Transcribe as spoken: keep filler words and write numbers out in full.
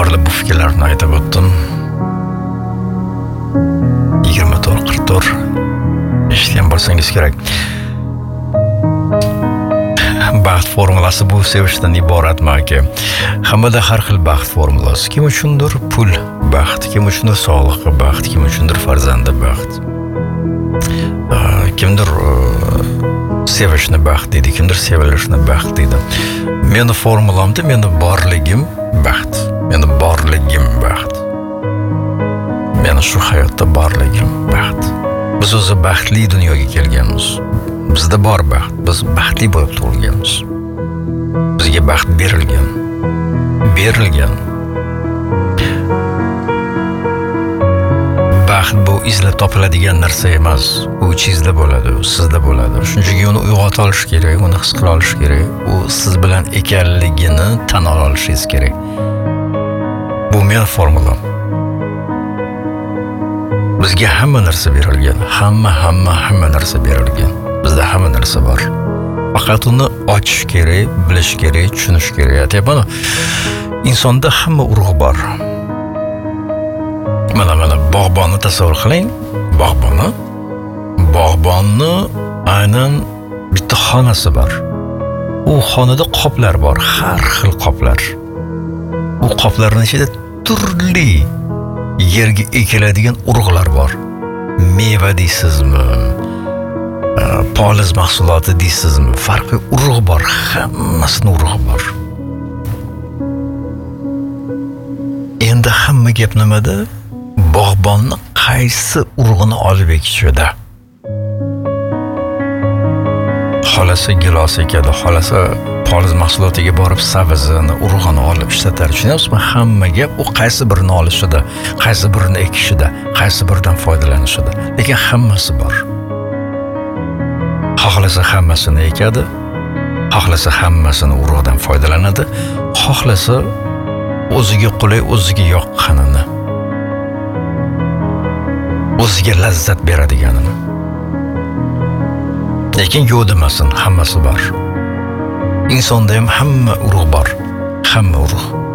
yuqorida bu fikrlarni aytib o'tdim. yigirma to'rt qirq to'rt eshitgan bo'lsangiz kerak. Baxt formulasi bu sevishdan iborat maki. Hammada har xil baxt formulasi. Kim uchundir pul baxt, kim uchundir sog'liqqa baxt, kim uchundir farzanda baxt. Kimdir sevishni baxt deydi, kimdir sevilishni baxt deydi. Meni formulamda meni borligim baxt. Meni borligim baxt. Meni shu hayotda borligim baxt. Biz o'zi baxtli dunyoga kelganmiz. Bizda bor baxt. Biz baxtli bo'lib tug'ilganmiz. Bizga baxt berilgan. Berilgan. Baxt bu izlab topiladigan narsa emas. U ichingizda bo'ladi, u sizda bo'ladi. Shunchaki uni uyg'ota olish kerak, uni his qila olish kerak. U siz bilan ekanligini tan ola olishingiz kerak. Bu men formulam. Bizga hamma narsa berilgan. Hamma, hamma, hamma narsa berilgan. Bizda hamma narsa bor. Faqat uni ochish kerak, bilish kerak, tushunish kerak. Aytyapman, insonda hamma urug' bor. Mana mana bog'bonni tasavvur qiling. Bog'bonni. Bog'bonni aynan bitta xonasi bor. U xonada qoplar bor, har xil qoplar. U qoplarning ichida turli yerga ekiladigan urug'lar bor. Meva deysizmi? Poliz mahsuloti deysizmi? Farqli urug' bor, hammasini urug'i bor. Endi hamma gap nimada? Bog'bonni qaysi urug'ini olib ekishida? Xolasi gilos ekadi, xolasi poliz mahsulotiga borib sabzini, urug'ini olib ishlatar. Tushunyapsizmi? Hamma gap u qaysi birini olishida, qaysi birini ekishida, qaysi biridan foydalanishida. Lekin hammasi bor. Xohlasa hammasini ekadi, xohlasa hammasini urug'dan foydalanadi, xohlasa o'ziga qulay, o'ziga yoqqanini, o'ziga lazzat beradiganini. Lekin yo'q demasin, hammasi bor. Insonda ham hamma urug' bor, hamma urug'.